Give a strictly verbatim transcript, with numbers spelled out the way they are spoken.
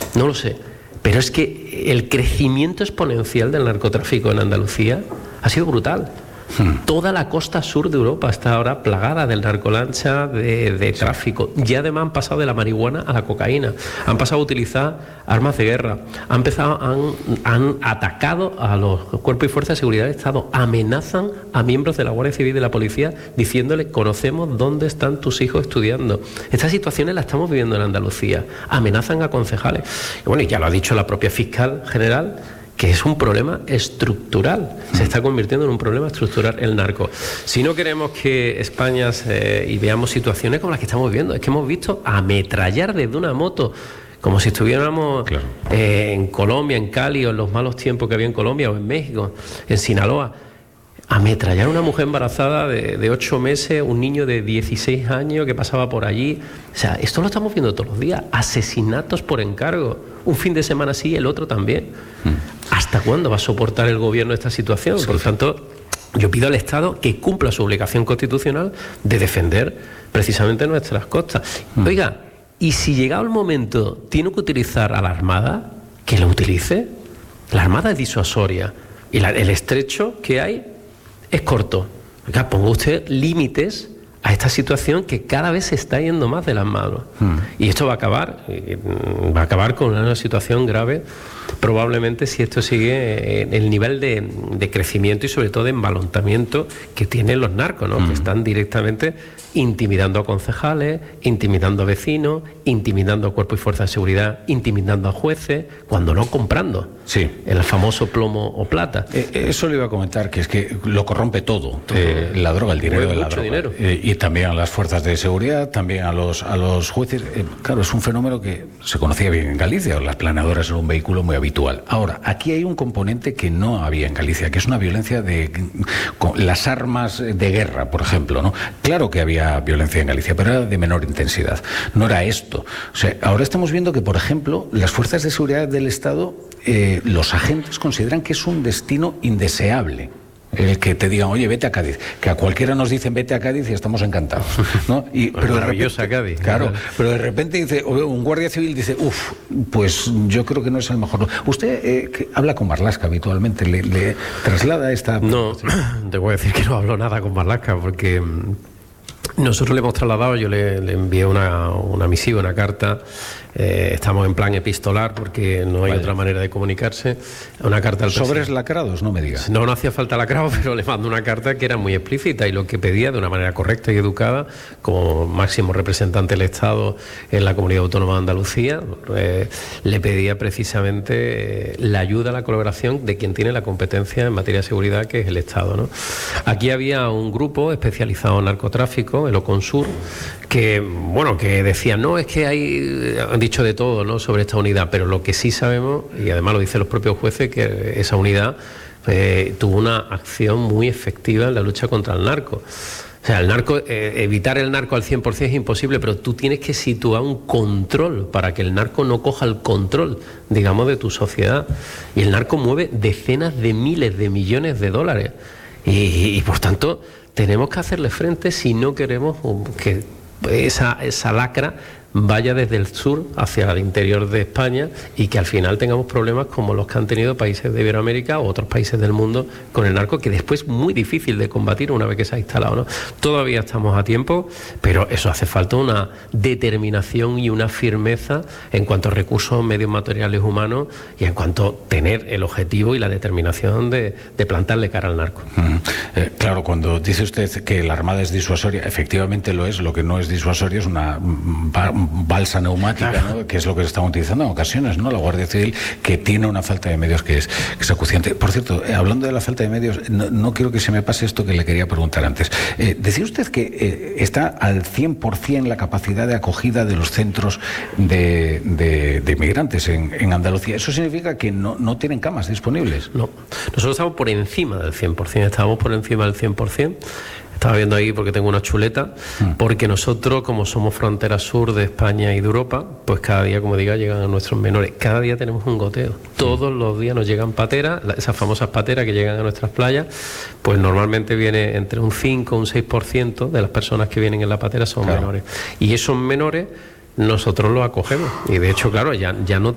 No lo sé. Pero es que el crecimiento exponencial del narcotráfico en Andalucía ha sido brutal. Hmm. Toda la costa sur de Europa está ahora plagada del narcolancha, de, de sí. tráfico. Y además han pasado de la marihuana a la cocaína. Han pasado a utilizar armas de guerra. Han empezado, han, han atacado a los cuerpos y fuerzas de seguridad del Estado. Amenazan a miembros de la Guardia Civil y de la policía diciéndole: conocemos dónde están tus hijos estudiando. Estas situaciones las estamos viviendo en Andalucía. Amenazan a concejales. Y bueno, y ya lo ha dicho la propia fiscal general, que es un problema estructural, se está convirtiendo en un problema estructural el narco. Si no queremos que España se, y veamos situaciones como las que estamos viendo, es que hemos visto ametrallar desde una moto, como si estuviéramos claro. eh, en Colombia, en Cali, o en los malos tiempos que había en Colombia, o en México, en Sinaloa. Ametrallar a una mujer embarazada de, de ocho meses, un niño de dieciséis años que pasaba por allí. O sea, esto lo estamos viendo todos los días. Asesinatos por encargo. Un fin de semana sí, el otro también. Mm. ¿Hasta cuándo va a soportar el gobierno esta situación? Sí. Por lo tanto, yo pido al Estado que cumpla su obligación constitucional de defender precisamente nuestras costas. Mm. Oiga, y si llegado el momento tiene que utilizar a la Armada, que lo utilice. La Armada es disuasoria. Y la, el estrecho que hay es corto. Oiga, ponga usted límites a esta situación que cada vez se está yendo más de las manos. Hmm. Y esto va a acabar, va a acabar con una situación grave, probablemente, si esto sigue en el nivel de, de crecimiento y sobre todo de embalantamiento que tienen los narcos, ¿no? Hmm. Que están directamente intimidando a concejales, intimidando a vecinos, intimidando a cuerpos y fuerzas de seguridad, intimidando a jueces, cuando no comprando. Sí. El famoso plomo o plata. Eh, eso le iba a comentar, que es que lo corrompe todo. todo. Eh, la droga, el dinero de la droga. Dinero. Eh, y también a las fuerzas de seguridad, también a los, a los jueces. Eh, claro, es un fenómeno que se conocía bien en Galicia. Las planeadoras eran un vehículo muy habitual. Ahora, aquí hay un componente que no había en Galicia, que es una violencia de con las armas de guerra, por ejemplo, ¿no? Claro que había violencia en Galicia, pero era de menor intensidad. No era esto. O sea, ahora estamos viendo que, por ejemplo, las fuerzas de seguridad del Estado, eh, los agentes consideran que es un destino indeseable. El que te digan, oye, vete a Cádiz, que a cualquiera nos dicen vete a Cádiz y estamos encantados, ¿no? Y, pero maravillosa repente, Cádiz. Claro, pero de repente dice, un guardia civil dice, uff, pues yo creo que no es el mejor. Usted eh, que habla con Marlaska habitualmente, ¿le, le traslada esta...? No, te voy a decir que no hablo nada con Marlaska, porque nosotros le hemos trasladado, yo le, le envié una, una misiva, una carta. Eh, estamos en plan epistolar porque no hay Vaya. otra manera de comunicarse. Una carta al ¿Sobres lacrados? No me digas. No, no hacía falta lacrado, pero le mando una carta que era muy explícita y lo que pedía de una manera correcta y educada, como máximo representante del Estado en la Comunidad Autónoma de Andalucía, eh, le pedía precisamente eh, la ayuda, la colaboración de quien tiene la competencia en materia de seguridad, que es el Estado, ¿no? Aquí había un grupo especializado en narcotráfico, el Oconsur, que, bueno, que decía, no, es que hay... han dicho de todo, ¿no?, sobre esta unidad, pero lo que sí sabemos, y además lo dicen los propios jueces, que esa unidad eh, tuvo una acción muy efectiva en la lucha contra el narco. O sea, el narco, eh, evitar el narco al cien por ciento es imposible, pero tú tienes que situar un control para que el narco no coja el control, digamos, de tu sociedad. Y el narco mueve decenas de miles de millones de dólares. Y, y, y por tanto, tenemos que hacerle frente si no queremos que esa, esa lacra vaya desde el sur hacia el interior de España y que al final tengamos problemas como los que han tenido países de Iberoamérica o otros países del mundo con el narco, que después es muy difícil de combatir una vez que se ha instalado, ¿no? Todavía estamos a tiempo, pero eso hace falta una determinación y una firmeza en cuanto a recursos, medios materiales, humanos, y en cuanto a tener el objetivo y la determinación de, de plantarle cara al narco. Mm. Eh, claro, cuando dice usted que la Armada es disuasoria, efectivamente lo es. Lo que no es disuasorio es una balsa neumática, claro, ¿no?, que es lo que se está utilizando en ocasiones, ¿no?, la Guardia Civil, que tiene una falta de medios que es, que es acuciante. Por cierto, eh, hablando de la falta de medios, no, no quiero que se me pase esto que le quería preguntar antes. Eh, decía usted que eh, está al cien por ciento la capacidad de acogida de los centros de, de, de inmigrantes en, en Andalucía. ¿Eso significa que no, no tienen camas disponibles? No, nosotros estamos por encima del cien por ciento, estamos por encima del cien por ciento. Estaba viendo ahí porque tengo una chuleta, porque nosotros, como somos frontera sur de España y de Europa, pues cada día, como diga, llegan a nuestros menores. Cada día tenemos un goteo. Todos los días nos llegan pateras, esas famosas pateras que llegan a nuestras playas, pues normalmente viene entre un cinco o un seis por ciento de las personas que vienen en la patera son claro. menores. Y esos menores nosotros los acogemos. Y de hecho, claro, ya, ya no